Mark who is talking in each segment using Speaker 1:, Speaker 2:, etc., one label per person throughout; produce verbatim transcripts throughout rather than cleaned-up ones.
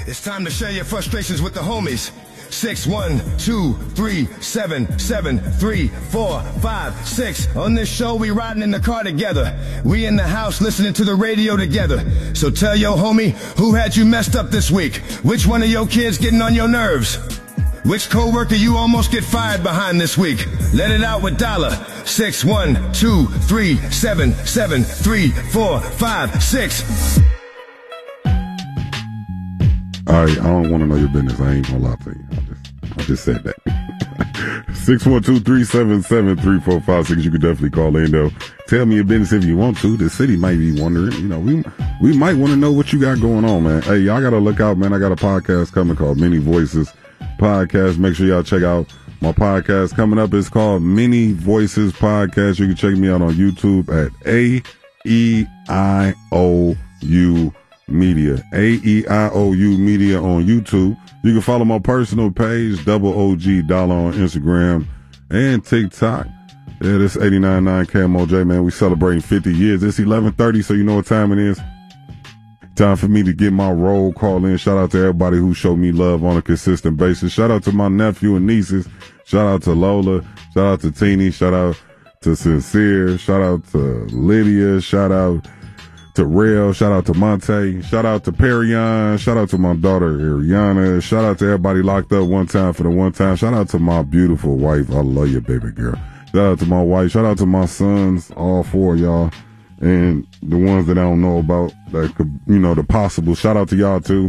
Speaker 1: It's time to share your frustrations with the homies. six one two three seven seven three four five six. On this show, we riding in the car together. We in the house listening to the radio together. So tell your homie who had you messed up this week. Which one of your kids getting on your nerves? Which coworker you almost get fired behind this week? Let it out with Dollar. six one two three seven seven three four five six.
Speaker 2: All right, I don't want to know your business. I ain't gonna lie to you. I just, I just said that. six one two three seven seven three four five six. You can definitely call in though. Tell me your business if you want to. The city might be wondering. You know, we we might want to know what you got going on, man. Hey, y'all gotta look out, man. I got a podcast coming called Many Voices Podcast. Make sure y'all check out my podcast coming up. It's called Many Voices Podcast. You can check me out on YouTube at A E I O U Media. A E I O U Media on YouTube. You can follow my personal page, Double O G Dollar on Instagram and TikTok. Yeah, this is eighty-nine point nine K M O J, man. We celebrating fifty years. It's eleven thirty, so you know what time it is. Time for me to get my roll call in. Shout out to everybody who showed me love on a consistent basis. Shout out to my nephew and nieces. Shout out to Lola. Shout out to Teeny. Shout out to Sincere. Shout out to Lydia. Shout out to Rail. Shout out to Monte. Shout out to Perion. Shout out to my daughter Ariana. Shout out to everybody locked up one time for the one time. Shout out to my beautiful wife. I love you, baby girl. Shout out to my wife. Shout out to my sons, all four of y'all. And the ones that I don't know about, that could, you know, the possible. Shout out to y'all too.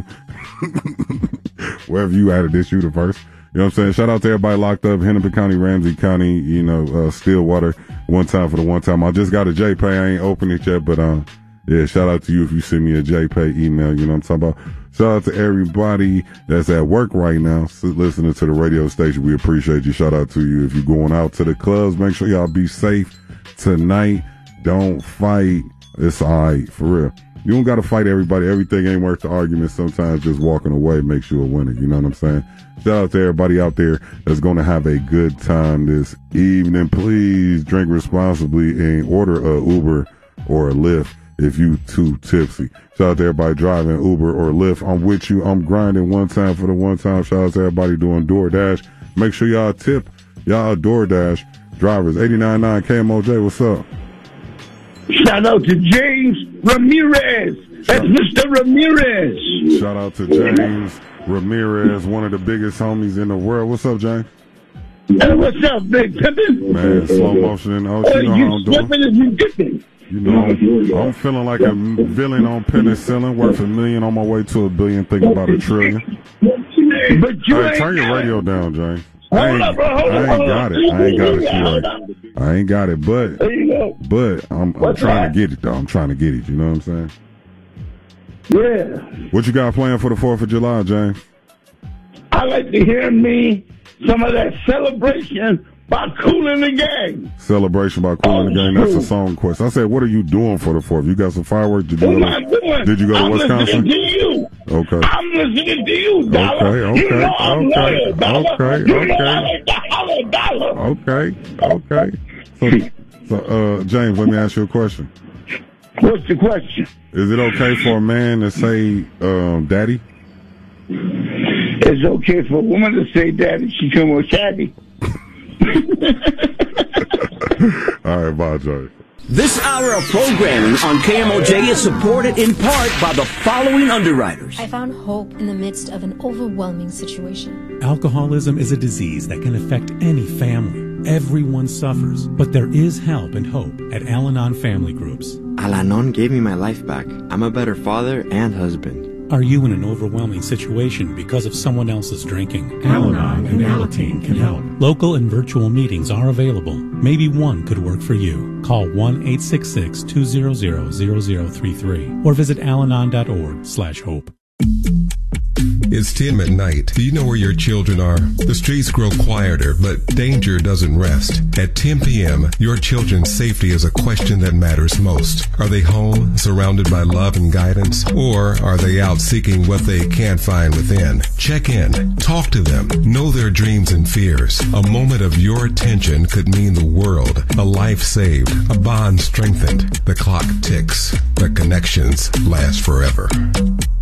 Speaker 2: Wherever you added this universe. You know what I'm saying? Shout out to everybody locked up. Hennepin County, Ramsey County, you know, uh, Stillwater. One time for the one time. I just got a JPay. I ain't opened it yet, but, um, yeah, shout out to you if you send me a JPay email. You know what I'm talking about? Shout out to everybody that's at work right now, listening to the radio station. We appreciate you. Shout out to you. If you're going out to the clubs, make sure y'all be safe tonight. Don't fight. It's all right, for real. You don't got to fight everybody. Everything ain't worth the argument. Sometimes just walking away makes you a winner. You know what I'm saying? Shout out to everybody out there that's going to have a good time this evening. Please drink responsibly and order a Uber or a Lyft if you too tipsy. Shout out to everybody driving Uber or Lyft. I'm with you. I'm grinding one time for the one time. Shout out to everybody doing DoorDash. Make sure y'all tip y'all DoorDash drivers. eighty-nine point nine K M O J, what's up?
Speaker 3: Shout out to James Ramirez. That's Mister Ramirez.
Speaker 2: Shout out to James Ramirez, one of the biggest homies in the world. What's up, James?
Speaker 3: Hey, what's up, Big Pimpin'?
Speaker 2: Man, slow motion and oh, you know how I'm doing.
Speaker 3: You dipping.
Speaker 2: You know, I'm, I'm feeling like a villain on penicillin, worth a million on my way to a billion, thinking about a trillion.
Speaker 3: But you
Speaker 2: hey, turn your
Speaker 3: got
Speaker 2: radio
Speaker 3: it.
Speaker 2: down, James. I ain't,
Speaker 3: up, bro, hold
Speaker 2: I ain't
Speaker 3: up,
Speaker 2: got it. I ain't got it. Right. I ain't got it, but but I'm, I'm trying to get it though. I'm trying to get it. You know what I'm saying?
Speaker 3: Yeah.
Speaker 2: What you got planned for the Fourth of July, James?
Speaker 3: I like to hear me some of that celebration by Kool and the Gang.
Speaker 2: Celebration by Kool and the Gang. That's a song quest. I said, what are you doing for the Fourth? You got some fireworks? Did you
Speaker 3: what
Speaker 2: go
Speaker 3: am
Speaker 2: to,
Speaker 3: I doing?
Speaker 2: Did you go to
Speaker 3: I'm
Speaker 2: Wisconsin?
Speaker 3: Listening to you.
Speaker 2: Okay.
Speaker 3: I'm listening to you, Dollar.
Speaker 2: Okay, okay,
Speaker 3: you know I'm
Speaker 2: okay,
Speaker 3: loyal, Dollar.
Speaker 2: okay,
Speaker 3: you
Speaker 2: okay.
Speaker 3: know I'm a dollar, dollar.
Speaker 2: Okay, okay. So, so, uh, James, let me ask you a question.
Speaker 3: What's the question?
Speaker 2: Is it okay for a man to say, um, daddy?
Speaker 3: It's okay for a woman to say daddy. She come with Shaggy.
Speaker 2: All right, bye, James.
Speaker 4: This hour of programming on K M O J is supported in part by the following underwriters.
Speaker 5: I found hope in the midst of an overwhelming situation.
Speaker 6: Alcoholism is a disease that can affect any family. Everyone suffers, but there is help and hope at Al-Anon Family Groups.
Speaker 7: Al-Anon gave me my life back. I'm a better father and husband.
Speaker 6: Are you in an overwhelming situation because of someone else's drinking? Al-Anon and Alateen can help. Local and virtual meetings are available. Maybe one could work for you. Call one eight six six, two zero zero, zero zero three three or visit alanon dot org slash hope.
Speaker 8: It's ten at night. Do you know where your children are? The streets grow quieter, but danger doesn't rest. At ten p.m., your children's safety is a question that matters most. Are they home, surrounded by love and guidance? Or are they out seeking what they can't find within? Check in. Talk to them. Know their dreams and fears. A moment of your attention could mean the world. A life saved. A bond strengthened. The clock ticks. The connections last forever.